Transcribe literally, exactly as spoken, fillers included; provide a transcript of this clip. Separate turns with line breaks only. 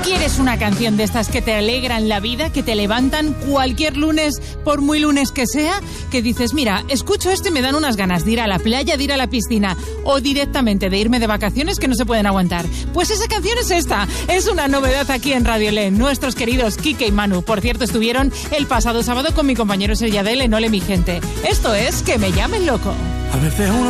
¿Quieres una canción de estas que te alegran la vida, que te levantan cualquier lunes, por muy lunes que sea? Que dices, mira, escucho esto y me dan unas ganas de ir a la playa, de ir a la piscina o directamente de irme de vacaciones que no se pueden aguantar. Pues esa canción es esta. Es una novedad aquí en Radio L. Nuestros queridos Quique y Manu, por cierto, estuvieron el pasado sábado con mi compañero Seriadel en Ole mi gente. Esto es Que me llamen loco.
A veces uno